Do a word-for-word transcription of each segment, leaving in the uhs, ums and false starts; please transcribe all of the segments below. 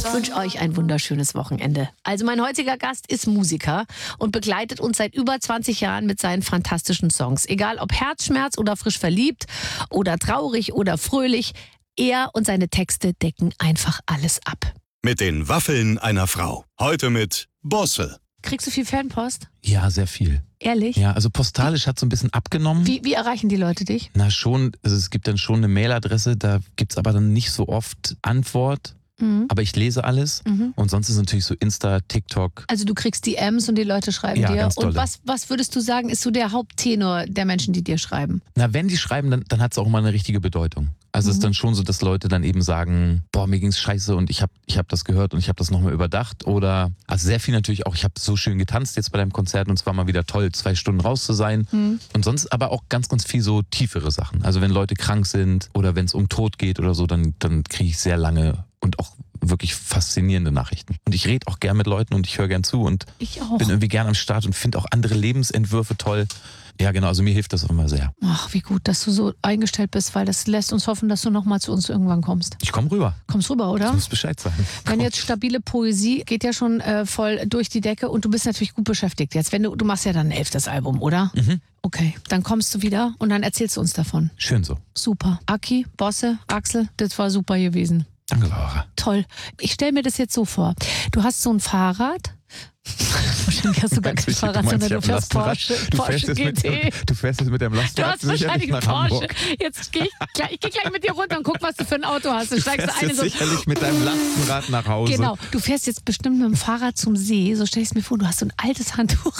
Ich wünsche euch ein wunderschönes Wochenende. Also mein heutiger Gast ist Musiker und begleitet uns seit über zwanzig Jahren mit seinen fantastischen Songs. Egal ob Herzschmerz oder frisch verliebt oder traurig oder fröhlich, er und seine Texte decken einfach alles ab. Mit den Waffeln einer Frau. Heute mit Bosse. Kriegst du viel Fanpost? Ja, sehr viel. Ehrlich? Ja, also postalisch hat so ein bisschen abgenommen. Wie, wie erreichen die Leute dich? Na schon, also es gibt dann schon eine Mailadresse, da gibt's aber dann nicht so oft Antwort. Mhm. Aber ich lese alles. Mhm. Und sonst ist natürlich so Insta, TikTok. Also du kriegst D Ms und die Leute schreiben Ja, dir. ganz Und dolle. was, was würdest du sagen, ist so der Haupttenor der Menschen, die dir schreiben? Na, wenn die schreiben, dann, dann hat es auch immer eine richtige Bedeutung. Also es ist dann schon so, dass Leute dann eben sagen, boah, mir ging's scheiße und ich habe ich hab das gehört und ich habe das nochmal überdacht. Oder, also sehr viel natürlich auch, ich habe so schön getanzt jetzt bei deinem Konzert und es war mal wieder toll, zwei Stunden raus zu sein. Mhm. Und sonst aber auch ganz, ganz viel so tiefere Sachen. Also wenn Leute krank sind oder wenn es um Tod geht oder so, dann, dann kriege ich sehr lange und auch wirklich faszinierende Nachrichten. Und ich rede auch gern mit Leuten und ich höre gern zu und Ich auch. bin irgendwie gern am Start und finde auch andere Lebensentwürfe toll. Ja, genau, also mir hilft das auch immer sehr. Ach, wie gut, dass du so eingestellt bist, weil das lässt uns hoffen, dass du nochmal zu uns irgendwann kommst. Ich komme rüber. Kommst rüber, oder? Du musst Bescheid sagen. Wenn jetzt stabile Poesie geht ja schon äh, voll durch die Decke und du bist natürlich gut beschäftigt jetzt. Wenn du, du machst ja dann ein elftes Album, oder? Mhm. Okay, dann kommst du wieder und dann erzählst du uns davon. Schön so. Super. Aki, Bosse, Axel, das war super gewesen. Danke, Laura. Toll. Ich stelle mir das jetzt so vor. Du hast so ein Fahrrad. Wahrscheinlich hast du gar kein Meinst du, Fahrrad, meinst, sondern du ich hab ein fährst Lastenrad? Porsche, Du Porsche fährst, jetzt G mit, T. du fährst jetzt mit deinem Du Lastenrad hast wahrscheinlich sicherlich einen nach Porsche. Hamburg. Jetzt gehe ich, gleich- ich geh gleich mit dir runter und guck, was du für ein Auto hast. Du Du steigst fährst ein jetzt so. sicherlich mit deinem Lastenrad nach Hause. Genau, du fährst jetzt bestimmt mit dem Fahrrad zum See. So stell ich es mir vor, du hast so ein altes Handtuch.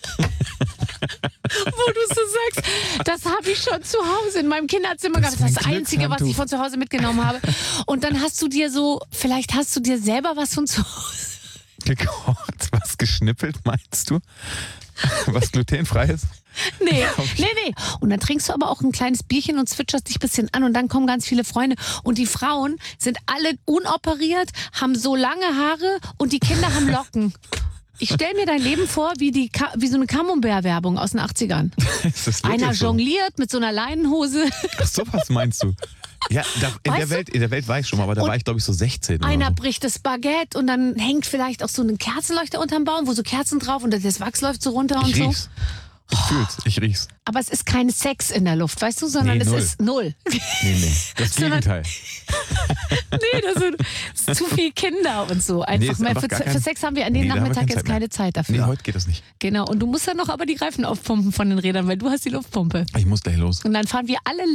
Wo du so sagst, das habe ich schon zu Hause in meinem Kinderzimmer Das gehabt. Das ist ist das mein Einzige, was ich Glückshandtuch. von zu Hause mitgenommen habe. Und dann hast du dir so, vielleicht hast du dir selber was von zu Hause. Gekocht, was geschnippelt, meinst du? Was glutenfrei ist? Nee, nee, nee. Und dann trinkst du aber auch ein kleines Bierchen und zwitscherst dich ein bisschen an und dann kommen ganz viele Freunde. Und die Frauen sind alle unoperiert, haben so lange Haare und die Kinder haben Locken. Ich stelle mir dein Leben vor wie, die, Ka- wie so eine Camembert-Werbung aus den achtzigern. Ist das wirklich Einer so? jongliert mit so einer Leinenhose. Ach, sowas meinst du? Ja, da, in, Weißt der du? Welt, in der Welt war ich schon mal, aber da Und war ich glaube ich so sechzehn Einer oder so. bricht das Baguette und dann hängt vielleicht auch so ein Kerzenleuchter unterm Baum, wo so Kerzen drauf und das Wachs läuft so runter und Ich so. riech's. Ich fühl's, ich riech's. Aber es ist kein Sex in der Luft, weißt du, sondern Nee, es null. ist null. Nee, nee, das Sondern- Gegenteil. Nee, das sind das ist zu viel Kinder und so. Einfach ist mal einfach für, gar kein- für Sex haben wir an dem Nee, da haben wir Nachmittag keine jetzt Zeit mehr. keine Zeit dafür. Nee, heute geht das nicht. Genau. Und du musst dann noch aber die Reifen aufpumpen von den Rädern, weil du hast die Luftpumpe. Ich muss gleich los. Und dann fahren wir alle